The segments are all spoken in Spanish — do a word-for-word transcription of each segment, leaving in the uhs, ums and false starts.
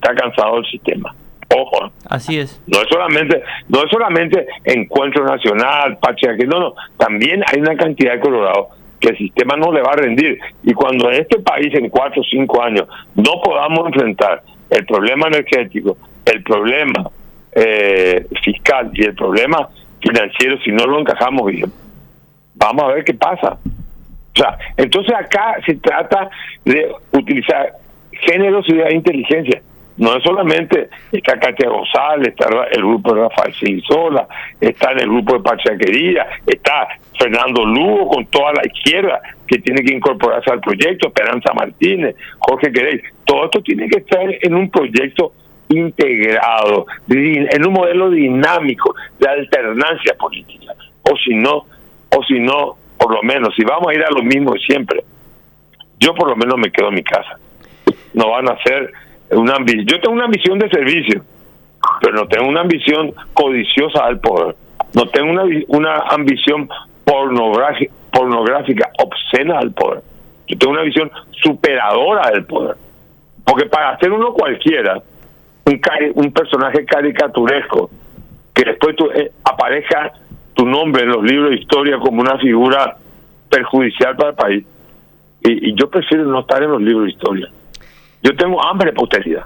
está cansado del sistema. Ojo, así es. No es solamente, no es solamente Encuentro Nacional, Pachaque, no, no, también hay una cantidad de colorados que el sistema no le va a rendir. Y cuando en este país en cuatro o cinco años no podamos enfrentar el problema energético, el problema eh, fiscal y el problema financiero, si no lo encajamos bien, vamos a ver qué pasa. O sea, entonces acá se trata de utilizar generosidad e inteligencia. No es solamente, está Katia González, está el grupo de Rafael Cinsola, está en el grupo de Pachaquería, está Fernando Lugo con toda la izquierda que tiene que incorporarse al proyecto, Esperanza Martínez, Jorge Querey. Todo esto tiene que estar en un proyecto integrado, en un modelo dinámico de alternancia política. O si no, o si no, por lo menos, si vamos a ir a lo mismo siempre, yo por lo menos me quedo en mi casa. No van a ser una ambición. Yo tengo una ambición de servicio, pero no tengo una ambición codiciosa al poder. No tengo una, una ambición pornográfica, pornográfica, obscena al poder. Yo tengo una visión superadora del poder. Porque para hacer uno cualquiera, un, cari un personaje caricaturesco, que después tu, eh, aparezca tu nombre en los libros de historia como una figura perjudicial para el país. Y, y yo prefiero no estar en los libros de historia. Yo tengo hambre de posteridad.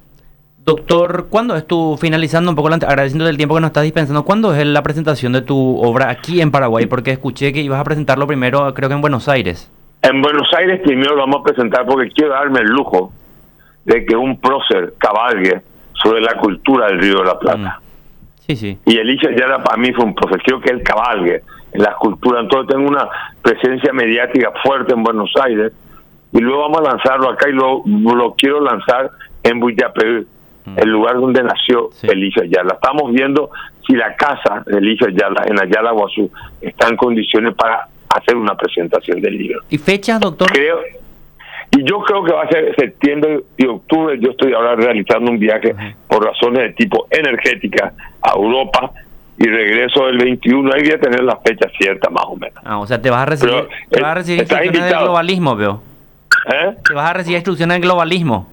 Doctor, ¿cuándo es tu, finalizando un poco, agradeciendo el tiempo que nos estás dispensando, cuándo es la presentación de tu obra aquí en Paraguay? Porque escuché que ibas a presentarlo primero, creo que en Buenos Aires. En Buenos Aires primero lo vamos a presentar porque quiero darme el lujo de que un prócer cabalgue sobre la cultura del Río de la Plata. Mm. Sí, sí. Y Elisha Ayala para mí fue un prócer, quiero que él cabalgue en la cultura. Entonces tengo una presencia mediática fuerte en Buenos Aires y luego vamos a lanzarlo acá y lo, lo quiero lanzar en Buyapeú, mm. el lugar donde nació sí. Elisha Ayala. Estamos viendo si la casa de Elisha Ayala en Ayala Guazú está en condiciones para hacer una presentación del libro. ¿Y fechas, doctor? Creo, y yo creo que va a ser septiembre y octubre. Yo estoy ahora realizando un viaje uh-huh. por razones de tipo energética a Europa y regreso el veintiuno. Ahí voy a tener la fecha cierta más o menos. Ah, o sea, te vas a recibir, Pero, te vas a recibir instrucciones del globalismo, veo. ¿Eh? Te vas a recibir instrucciones del globalismo.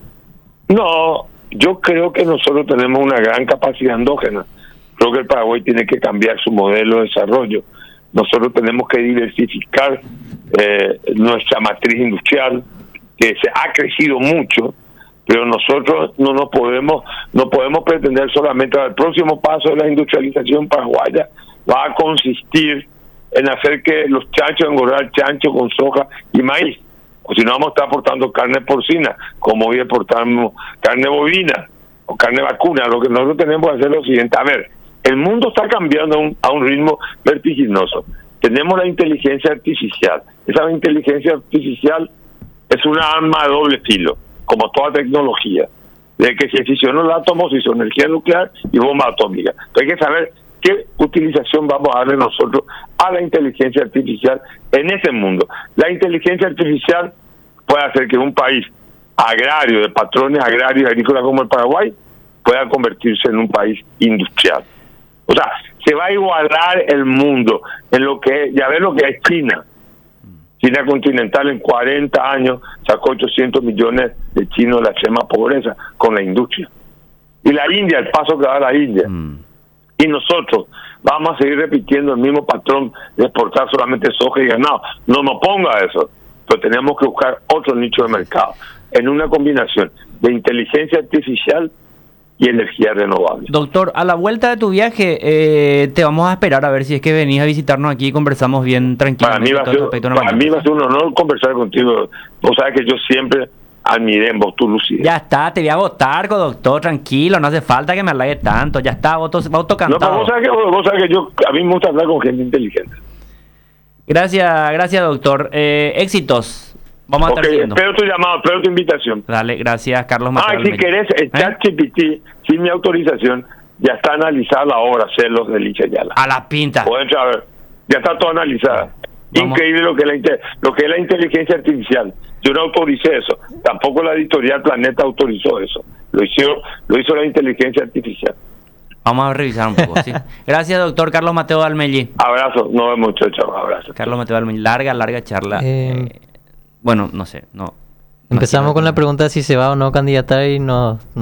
No, yo creo que nosotros tenemos una gran capacidad endógena. Creo que el Paraguay tiene que cambiar su modelo de desarrollo. Nosotros tenemos que diversificar eh, nuestra matriz industrial, que se ha crecido mucho, pero nosotros no nos podemos no podemos pretender solamente. El próximo paso de la industrialización paraguaya va a consistir en hacer que los chanchos, engordar chancho con soja y maíz, o si no vamos a estar aportando carne porcina, como hoy exportamos carne bovina o carne vacuna. Lo que nosotros tenemos que hacer es lo siguiente: a ver, el mundo está cambiando a un, a un ritmo vertiginoso. Tenemos la inteligencia artificial. Esa inteligencia artificial es una arma de doble filo, como toda tecnología. De que se fisionó el átomo, se hizo energía nuclear y bomba atómica. Entonces hay que saber qué utilización vamos a darle nosotros a la inteligencia artificial en ese mundo. La inteligencia artificial puede hacer que un país agrario, de patrones agrarios y agrícolas como el Paraguay, pueda convertirse en un país industrial. O sea, se va a igualar el mundo en lo que es, ya ves lo que es China. China continental en cuarenta años sacó ochocientos millones de chinos de la extrema pobreza con la industria. Y la India, el paso que da la India. Mm. Y nosotros vamos a seguir repitiendo el mismo patrón de exportar solamente soja y ganado. No nos ponga eso, pero tenemos que buscar otro nicho de mercado en una combinación de inteligencia artificial y energía renovable. Doctor, a la vuelta de tu viaje eh, te vamos a esperar a ver si es que venís a visitarnos aquí y conversamos bien tranquilamente. Para mí va a ser, para mí va a ser un honor conversar contigo. Vos sabés que yo siempre admiré en vos tu lucidez. Ya está, te voy a votar, doctor, tranquilo, no hace falta que me halague tanto, ya está, voto, voto cantado. No, pero vos sabés que, vos sabés que yo, a mí me gusta hablar con gente inteligente. Gracias, gracias, doctor. Eh, éxitos. Vamos okay, a estar siguiendo. Espero tu llamado, espero tu invitación. Dale, gracias, Carlos Mateo. Ah, si querés, el ChatGPT, ¿Eh? sin mi autorización, ya está analizada la obra Celos de Elisha Ayala. A la pinta. Pueden saber, ya está todo analizada. Vamos. Increíble lo que, es la, lo que es la inteligencia artificial. Yo no autoricé eso. Tampoco la editorial Planeta autorizó eso. Lo hizo, lo hizo la inteligencia artificial. Vamos a revisar un poco, sí. Gracias, doctor Carlos Mateo Almelli. Abrazo, nos vemos, mucho, chao, abrazo. Carlos Mateo Almelli, larga, larga charla. Eh... Eh, bueno, no sé, no. Empezamos con la pregunta de si se va o no candidatar y no... no